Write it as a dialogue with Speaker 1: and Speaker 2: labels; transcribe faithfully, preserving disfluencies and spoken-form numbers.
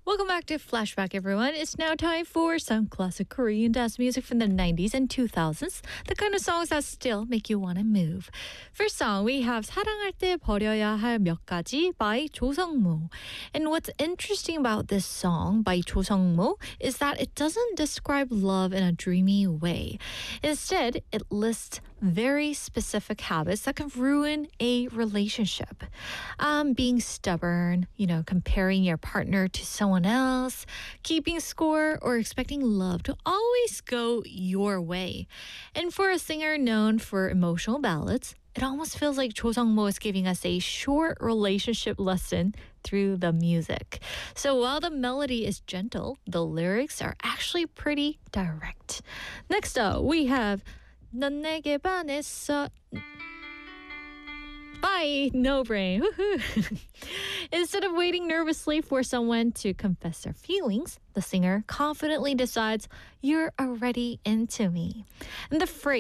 Speaker 1: Welcome back to Flashback, everyone. It's now time for some classic Korean dance music from the nineties and two thousands, the kind of songs that still make you want to move. First song, we have 사랑할 때 버려야 할 몇 가지 by 조성모. And what's interesting about this song by 조성모 is that it doesn't describe love in a dreamy way. Instead, it lists very specific habits that can ruin a relationship. Um, being stubborn, you know, comparing your partner to someone else, keeping score, or expecting love to always go your way. And for a singer known for emotional ballads, it almost feels like Cho Sung-mo is giving us a short relationship lesson through the music. So while the melody is gentle, the lyrics are actually pretty direct. Next up, we have 넌 내게 반했어. Bye, No Brain. Woohoo. Instead of waiting nervously for someone to confess their feelings, the singer confidently decides, "You're already into me." And the phrase